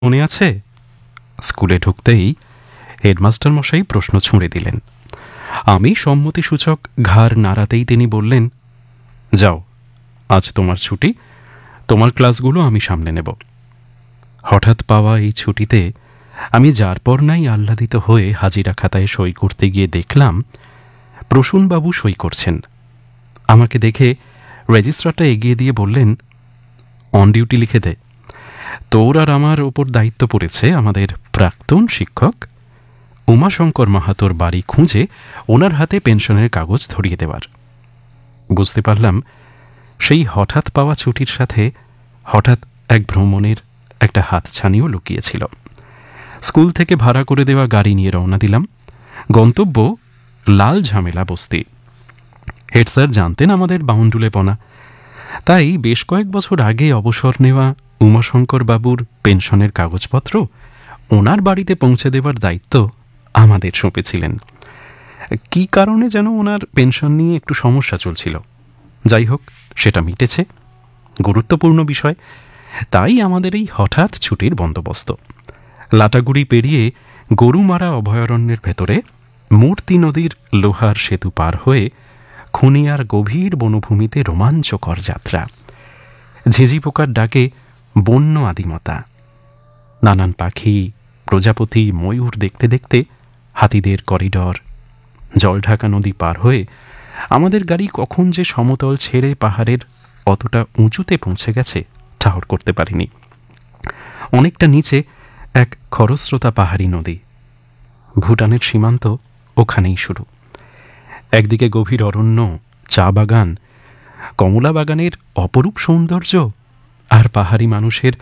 মনে আছে? স্কুলে ঢুকতেই হেডমাস্টার মশাই প্রশ্ন ছুঁড়ে দিলেন। আমি সম্মতিসূচক ঘাড় নাড়াতেই তিনি বললেন, যাও, আজ তোমার ছুটি, তোমার ক্লাসগুলো আমি সামলে নেব। হঠাৎ পাওয়া এই ছুটিতে আমি যার পর নাই আহ্লাদিত হয়ে হাজিরা খাতায় সই করতে গিয়ে দেখলাম প্রসূনবাবু সই করছেন। আমাকে দেখে রেজিস্ট্রারটা এগিয়ে দিয়ে বললেন, অন ডিউটি লিখে দে। তোর আর আমার ওপর দায়িত্ব পড়েছে আমাদের প্রাক্তন শিক্ষক উমাশঙ্কর মাহাতোর বাড়ি খুঁজে ওনার হাতে পেনশনের কাগজ ধরিয়ে দেওয়ার। বুঝতে পারলাম সেই হঠাৎ পাওয়া ছুটির সাথে হঠাৎ এক ভ্রমণের একটা হাতছানিও লুকিয়েছিল। স্কুল থেকে ভাড়া করে দেওয়া গাড়ি নিয়ে রওনা দিলাম। গন্তব্য লাল ঝামেলা বস্তি। হেড স্যার জানতেন আমাদের বাউন্ডুলেপনা, তাই বেশ কয়েক বছর আগে অবসর নেওয়া উমাশঙ্কর বাবুর পেনশনের কাগজপত্র ওনার বাড়িতে পৌঁছে দেবার দায়িত্ব আমাদের সঁপেছিলেন। কি কারণে যেন ওনার পেনশন নিয়ে একটু সমস্যা চলছিল। যাই হোক, সেটা মিটেছে, গুরুত্বপূর্ণ বিষয়। তাই আমাদের এই হঠাৎ ছুটির বন্দোবস্ত। লাটাগুড়ি পেরিয়ে গরুমারা অভয়ারণ্যের ভেতরে মূর্তি নদীর লোহার সেতু পার হয়ে খুনিয়ার গভীর বনভূমিতে রোমাঞ্চকর যাত্রা। ঝিঝি পোকার ডাকে বন্য আদিমতা, নানান পাখি, প্রজাপতি, ময়ূর দেখতে দেখতে হাতিদের করিডর। জলঢাকা নদী পার হয়ে আমাদের গাড়ি কখন যে সমতল ছেড়ে পাহাড়ের অতটা উঁচুতে পৌঁছে গেছে ঠাহর করতে পারিনি। অনেকটা নিচে এক খরস্রোতা পাহাড়ি নদী। ভুটানের সীমান্ত ওখানেই শুরু। একদিকে গভীর অরণ্য, চা বাগান, কমলা বাগানের অপরূপ সৌন্দর্য, আর পাহাড়ি মানুষের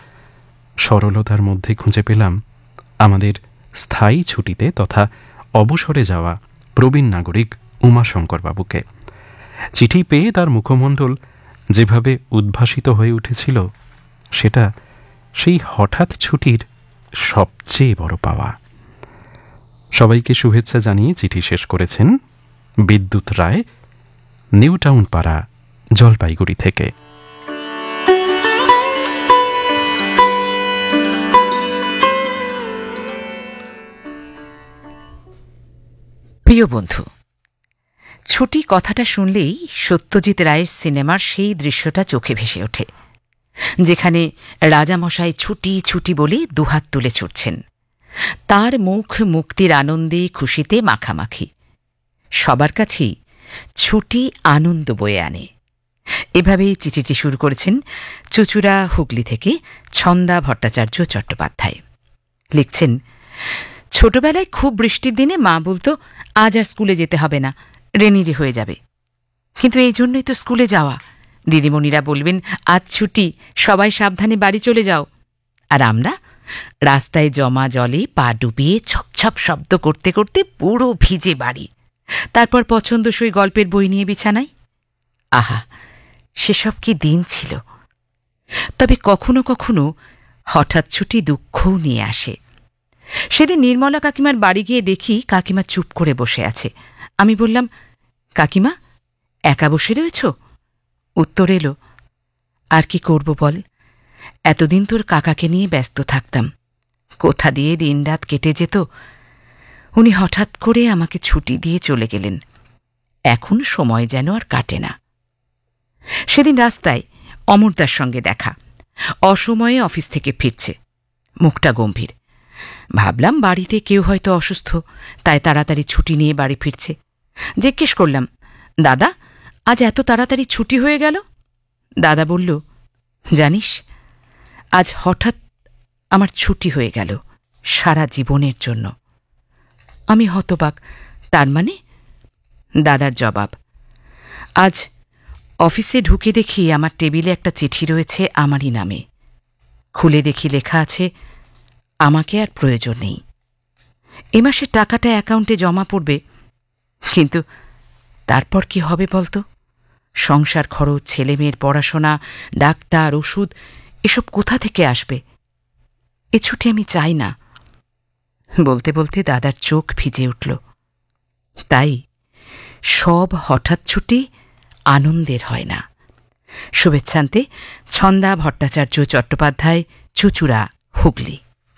সরলতার মধ্যে খুঁজে পেলাম আমাদের স্থায়ী ছুটিতে তথা অবসরে যাওয়া প্রবীণ নাগরিক উমাশঙ্কর বাবুকে। চিঠি পেয়ে তার মুখমণ্ডল যেভাবে উদ্ভাসিত হয়ে উঠেছিল, সেটা সেই হঠাৎ ছুটির সবচেয়ে বড় পাওয়া। সবাইকে শুভেচ্ছা জানিয়ে চিঠি শেষ করেছেন বিদ্যুৎ রায়, নিউ টাউন পাড়া, জলপাইগুড়ি থেকে। প্রিয় বন্ধু, ছুটি কথাটা শুনলেই সত্যজিৎ রায়ের সিনেমার সেই দৃশ্যটা চোখে ভেসে ওঠে, যেখানে রাজামশাই ছুটি ছুটি বলে দুহাত তুলে ছুটছেন। তার মুখ মুক্তির আনন্দে খুশিতে মাখামাখি। সবার কাছেই ছুটি আনন্দ বয়ে আনে। এভাবেই চিঠিটি শুরু করেছেন চুচুড়া, হুগলি থেকে ছন্দা ভট্টাচার্য চট্টোপাধ্যায়। লিখছেন, ছোটবেলায় খুব বৃষ্টির দিনে মা বলতো, আজ আর স্কুলে যেতে হবে না, রেনিডে হয়ে যাবে। কিন্তু এই জন্যই তো স্কুলে যাওয়া। দিদিমণিরা বলবেন, আজ ছুটি, সবাই সাবধানে বাড়ি চলে যাও। আর আমরা রাস্তায় জমা জলে পা ডুবিয়ে ছপছপ শব্দ করতে করতে পুরো ভিজে বাড়ি, তারপর পছন্দসই গল্পের বই নিয়ে বিছানায়। আহা, সেসব কি দিন ছিল! তবে কখনো কখনো হঠাৎ ছুটি দুঃখও নিয়ে আসে। সেদিন নির্মলা কাকিমার বাড়ি গিয়ে দেখি কাকিমা চুপ করে বসে আছে। আমি বললাম, কাকিমা, একা বসে রয়েছ? উত্তর এলো, আর কি করব বল, এতদিন তোর কাকাকে নিয়ে ব্যস্ত থাকতাম, কোথা দিয়ে দিনরাত কেটে যেত। উনি হঠাৎ করে আমাকে ছুটি দিয়ে চলে গেলেন। এখন সময় যেন আর কাটে না। সেদিন রাস্তায় অমরদার সঙ্গে দেখা। অসময়ে অফিস থেকে ফিরছে, মুখটা গম্ভীর। ভাবলাম বাড়িতে কেউ হয়তো অসুস্থ, তাই তাড়াতাড়ি ছুটি নিয়ে বাড়ি ফিরছে। জিজ্ঞেস করলাম, দাদা, আজ এত তাড়াতাড়ি ছুটি হয়ে গেল? দাদা বলল, জানিস, আজ হঠাৎ আমার ছুটি হয়ে গেল, সারা জীবনের জন্য। আমি হতবাক, তার মানে? দাদার জবাব, আজ অফিসে ঢুকে দেখি আমার টেবিলে একটা চিঠি রয়েছে আমারই নামে। খুলে দেখি লেখা আছে, আমাকে আর প্রয়োজন নেই। এ মাসে টাকাটা অ্যাকাউন্টে জমা পড়বে, কিন্তু তারপর কি হবে বলতো? সংসার খরচ, ছেলেমেয়ের পড়াশোনা, ডাক্তার, ওষুধ, এসব কোথা থেকে আসবে? এ ছুটি আমি চাই না। বলতে বলতে দাদার চোখ ভিজে উঠল। তাই সব হঠাৎ ছুটি আনন্দের হয় না। শুভেচ্ছান্তে ছন্দা ভট্টাচার্য চট্টোপাধ্যায়, চুচুড়া, হুগলি।